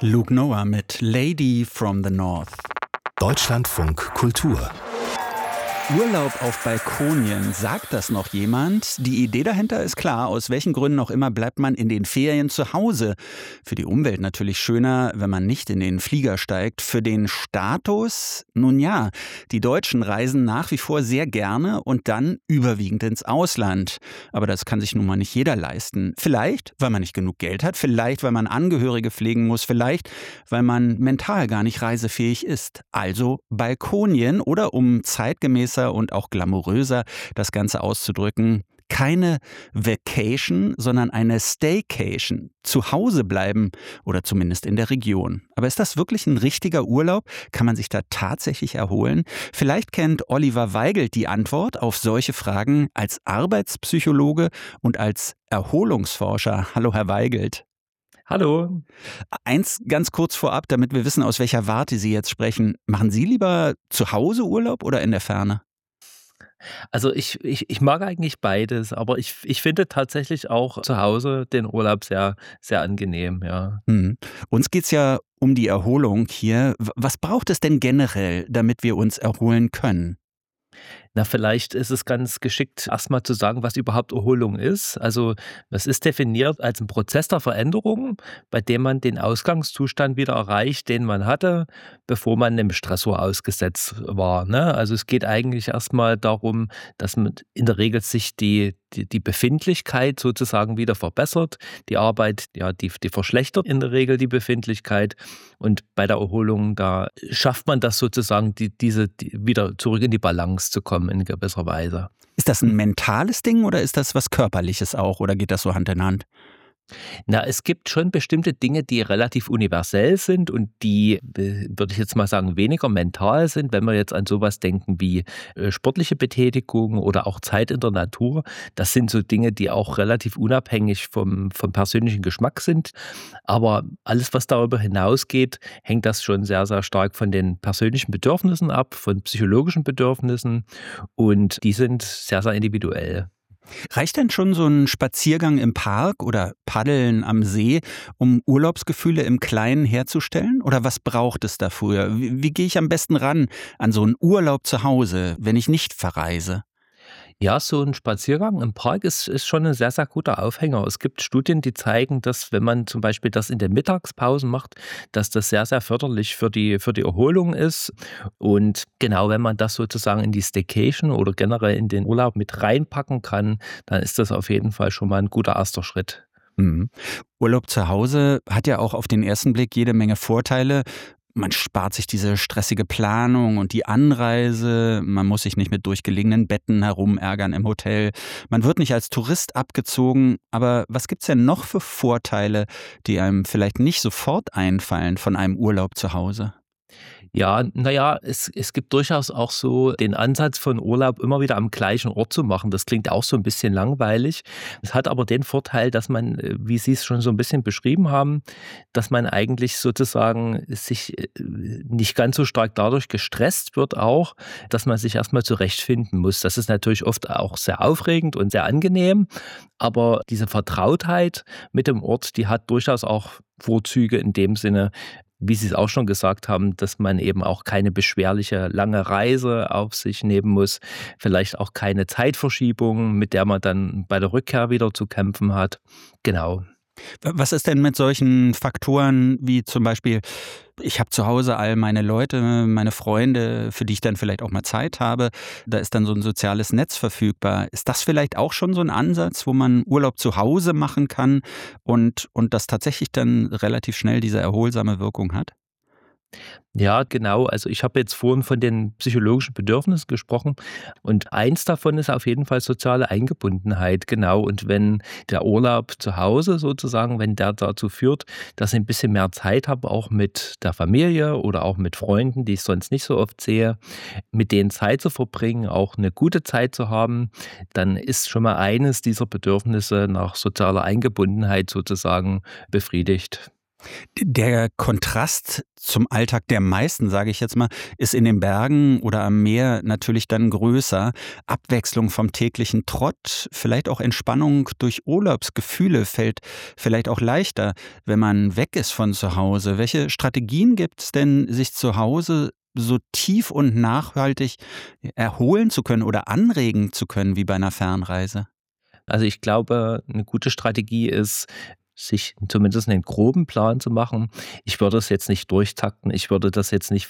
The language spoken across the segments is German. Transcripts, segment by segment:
Luke Noah mit Lady from the North. Deutschlandfunk Kultur. Urlaub auf Balkonien, sagt das noch jemand? Die Idee dahinter ist klar, aus welchen Gründen auch immer bleibt man in den Ferien zu Hause. Für die Umwelt natürlich schöner, wenn man nicht in den Flieger steigt. Für den Status? Nun ja, die Deutschen reisen nach wie vor sehr gerne und dann überwiegend ins Ausland. Aber das kann sich nun mal nicht jeder leisten. Vielleicht, weil man nicht genug Geld hat, vielleicht, weil man Angehörige pflegen muss, vielleicht, weil man mental gar nicht reisefähig ist. Also Balkonien oder um zeitgemäß und auch glamouröser das Ganze auszudrücken. Keine Vacation, sondern eine Staycation. Zu Hause bleiben oder zumindest in der Region. Aber ist das wirklich ein richtiger Urlaub? Kann man sich da tatsächlich erholen? Vielleicht kennt Oliver Weigelt die Antwort auf solche Fragen als Arbeitspsychologe und als Erholungsforscher. Hallo, Herr Weigelt. Hallo. Eins ganz kurz vorab, damit wir wissen, aus welcher Warte Sie jetzt sprechen. Machen Sie lieber zu Hause Urlaub oder in der Ferne? Also ich mag eigentlich beides, aber ich finde tatsächlich auch zu Hause den Urlaub sehr, sehr angenehm, ja. Uns geht's ja um die Erholung hier. Was braucht es denn generell, damit wir uns erholen können? Na, vielleicht ist es ganz geschickt, erstmal zu sagen, was überhaupt Erholung ist. Also, das ist definiert als ein Prozess der Veränderung, bei dem man den Ausgangszustand wieder erreicht, den man hatte, bevor man dem Stressor ausgesetzt war, ne? Also, es geht eigentlich erstmal darum, dass man in der Regel sich die Befindlichkeit sozusagen wieder verbessert. Die Arbeit, ja, die verschlechtert in der Regel die Befindlichkeit. Und bei der Erholung, da schafft man das sozusagen, wieder zurück in die Balance zu kommen in gewisser Weise. Ist das ein mentales Ding oder ist das was Körperliches auch oder geht das so Hand in Hand? Na, es gibt schon bestimmte Dinge, die relativ universell sind und die, würde ich jetzt mal sagen, weniger mental sind. Wenn wir jetzt an sowas denken wie sportliche Betätigung oder auch Zeit in der Natur, das sind so Dinge, die auch relativ unabhängig vom persönlichen Geschmack sind. Aber alles, was darüber hinausgeht, hängt das schon sehr, sehr stark von den persönlichen Bedürfnissen ab, von psychologischen Bedürfnissen und die sind sehr, sehr individuell. Reicht denn schon so ein Spaziergang im Park oder Paddeln am See, um Urlaubsgefühle im Kleinen herzustellen? Oder was braucht es dafür? Wie gehe ich am besten ran an so einen Urlaub zu Hause, wenn ich nicht verreise? Ja, so ein Spaziergang im Park ist schon ein sehr, sehr guter Aufhänger. Es gibt Studien, die zeigen, dass wenn man zum Beispiel das in den Mittagspausen macht, dass das sehr, sehr förderlich für die Erholung ist. Und genau, wenn man das sozusagen in die Staycation oder generell in den Urlaub mit reinpacken kann, dann ist das auf jeden Fall schon mal ein guter erster Schritt. Mhm. Urlaub zu Hause hat ja auch auf den ersten Blick jede Menge Vorteile. Man spart sich diese stressige Planung und die Anreise. Man muss sich nicht mit durchgelegenen Betten herumärgern im Hotel. Man wird nicht als Tourist abgezogen. Aber was gibt's denn noch für Vorteile, die einem vielleicht nicht sofort einfallen von einem Urlaub zu Hause? Ja, naja, es gibt durchaus auch so den Ansatz von Urlaub immer wieder am gleichen Ort zu machen. Das klingt auch so ein bisschen langweilig. Es hat aber den Vorteil, dass man, wie Sie es schon so ein bisschen beschrieben haben, dass man eigentlich sozusagen sich nicht ganz so stark dadurch gestresst wird auch, dass man sich erstmal zurechtfinden muss. Das ist natürlich oft auch sehr aufregend und sehr angenehm, aber diese Vertrautheit mit dem Ort, die hat durchaus auch Vorzüge in dem Sinne, wie Sie es auch schon gesagt haben, dass man eben auch keine beschwerliche lange Reise auf sich nehmen muss, vielleicht auch keine Zeitverschiebung, mit der man dann bei der Rückkehr wieder zu kämpfen hat. Genau. Was ist denn mit solchen Faktoren wie zum Beispiel, ich habe zu Hause all meine Leute, meine Freunde, für die ich dann vielleicht auch mal Zeit habe. Da ist dann so ein soziales Netz verfügbar. Ist das vielleicht auch schon so ein Ansatz, wo man Urlaub zu Hause machen kann und das tatsächlich dann relativ schnell diese erholsame Wirkung hat? Ja, genau. Also ich habe jetzt vorhin von den psychologischen Bedürfnissen gesprochen und eins davon ist auf jeden Fall soziale Eingebundenheit, genau. Und wenn der Urlaub zu Hause sozusagen, wenn der dazu führt, dass ich ein bisschen mehr Zeit habe, auch mit der Familie oder auch mit Freunden, die ich sonst nicht so oft sehe, mit denen Zeit zu verbringen, auch eine gute Zeit zu haben, dann ist schon mal eines dieser Bedürfnisse nach sozialer Eingebundenheit sozusagen befriedigt. Der Kontrast zum Alltag der meisten, sage ich jetzt mal, ist in den Bergen oder am Meer natürlich dann größer. Abwechslung vom täglichen Trott, vielleicht auch Entspannung durch Urlaubsgefühle fällt vielleicht auch leichter, wenn man weg ist von zu Hause. Welche Strategien gibt es denn, sich zu Hause so tief und nachhaltig erholen zu können oder anregen zu können wie bei einer Fernreise? Also ich glaube, eine gute Strategie ist, sich zumindest einen groben Plan zu machen. Ich würde das jetzt nicht durchtakten. Ich würde das jetzt nicht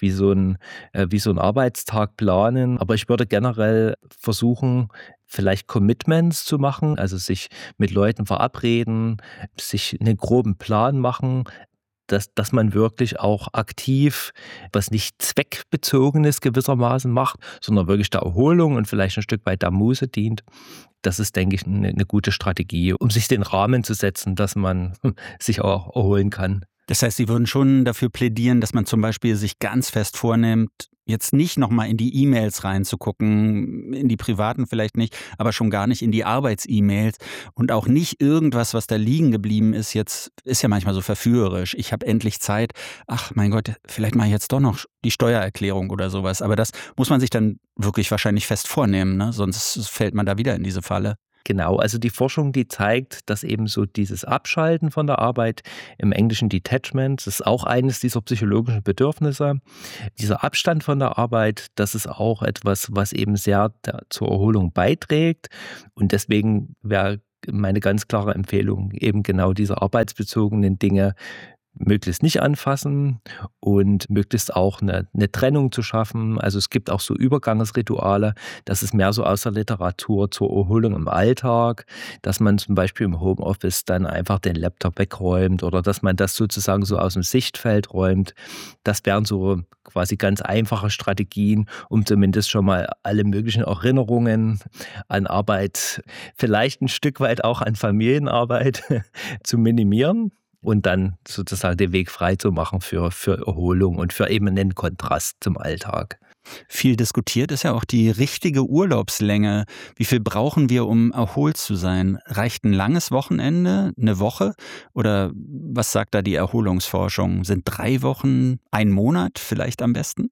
wie so ein Arbeitstag planen. Aber ich würde generell versuchen, vielleicht Commitments zu machen, also sich mit Leuten verabreden, sich einen groben Plan machen, dass man wirklich auch aktiv was nicht zweckbezogenes gewissermaßen macht, sondern wirklich der Erholung und vielleicht ein Stück weit der Muße dient. Das ist, denke ich, eine gute Strategie, um sich den Rahmen zu setzen, dass man sich auch erholen kann. Das heißt, Sie würden schon dafür plädieren, dass man zum Beispiel sich ganz fest vornimmt, jetzt nicht nochmal in die E-Mails reinzugucken, in die privaten vielleicht nicht, aber schon gar nicht in die Arbeits-E-Mails und auch nicht irgendwas, was da liegen geblieben ist. Jetzt ist ja manchmal so verführerisch. Ich habe endlich Zeit. Ach mein Gott, vielleicht mache ich jetzt doch noch die Steuererklärung oder sowas. Aber das muss man sich dann wirklich wahrscheinlich fest vornehmen, ne? Sonst fällt man da wieder in diese Falle. Genau, also die Forschung, die zeigt, dass eben so dieses Abschalten von der Arbeit, im Englischen Detachment, das ist auch eines dieser psychologischen Bedürfnisse. Dieser Abstand von der Arbeit, das ist auch etwas, was eben sehr zur Erholung beiträgt. Und deswegen wäre meine ganz klare Empfehlung, eben genau diese arbeitsbezogenen Dinge möglichst nicht anfassen und möglichst auch eine Trennung zu schaffen. Also es gibt auch so Übergangsrituale, das ist mehr so aus der Literatur zur Erholung im Alltag, dass man zum Beispiel im Homeoffice dann einfach den Laptop wegräumt oder dass man das sozusagen so aus dem Sichtfeld räumt. Das wären so quasi ganz einfache Strategien, um zumindest schon mal alle möglichen Erinnerungen an Arbeit, vielleicht ein Stück weit auch an Familienarbeit zu minimieren. Und dann sozusagen den Weg frei zu machen für Erholung und für eben einen Kontrast zum Alltag. Viel diskutiert ist ja auch die richtige Urlaubslänge. Wie viel brauchen wir, um erholt zu sein? Reicht ein langes Wochenende, eine Woche? Oder was sagt da die Erholungsforschung? Sind 3 Wochen, ein Monat vielleicht am besten?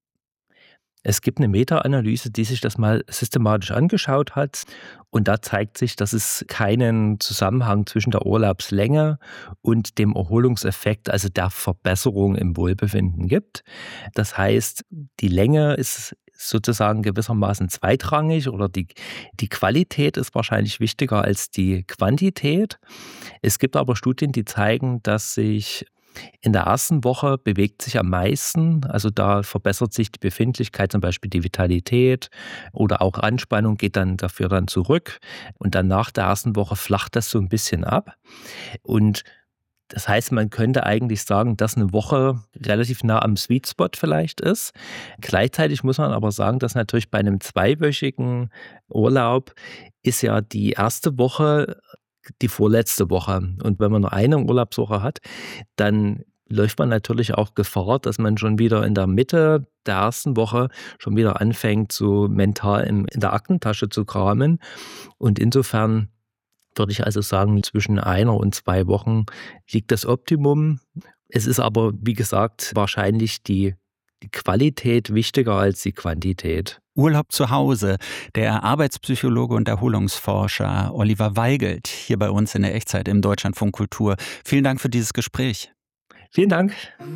Es gibt eine Meta-Analyse, die sich das mal systematisch angeschaut hat. Und da zeigt sich, dass es keinen Zusammenhang zwischen der Urlaubslänge und dem Erholungseffekt, also der Verbesserung im Wohlbefinden gibt. Das heißt, die Länge ist sozusagen gewissermaßen zweitrangig oder die Qualität ist wahrscheinlich wichtiger als die Quantität. Es gibt aber Studien, die zeigen, dass sich in der ersten Woche bewegt sich am meisten, also da verbessert sich die Befindlichkeit, zum Beispiel die Vitalität oder auch Anspannung geht dann dafür dann zurück und dann nach der ersten Woche flacht das so ein bisschen ab und das heißt, man könnte eigentlich sagen, dass eine Woche relativ nah am Sweet Spot vielleicht ist. Gleichzeitig muss man aber sagen, dass natürlich bei einem 2-wöchigen Urlaub ist ja die erste Woche die vorletzte Woche. Und wenn man nur eine Urlaubswoche hat, dann läuft man natürlich auch Gefahr, dass man schon wieder in der Mitte der ersten Woche schon wieder anfängt, so mental in der Aktentasche zu kramen. Und insofern würde ich also sagen, zwischen 1 und 2 Wochen liegt das Optimum. Es ist aber, wie gesagt, wahrscheinlich die Qualität wichtiger als die Quantität. Urlaub zu Hause. Der Arbeitspsychologe und Erholungsforscher Oliver Weigelt hier bei uns in der Echtzeit im Deutschlandfunk Kultur. Vielen Dank für dieses Gespräch. Vielen Dank.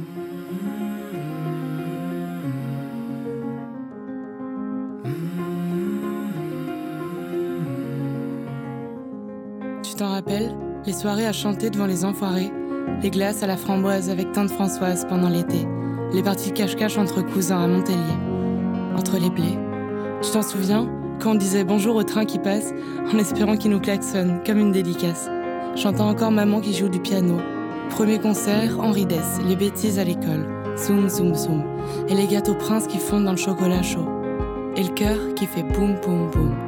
Tu t'en rappelles, les soirées à chanter devant les enfoirés, les glaces à la framboise avec tante Françoise pendant l'été, les parties cache-cache entre cousins à Montpellier, entre les blés. Tu t'en souviens, quand on disait bonjour au train qui passe, en espérant qu'il nous klaxonne, comme une dédicace. J'entends encore maman qui joue du piano. Premier concert, Henri Dess, les bêtises à l'école. Zoom, zoom, zoom. Et les gâteaux princes qui fondent dans le chocolat chaud. Et le cœur qui fait boum, boum, boum.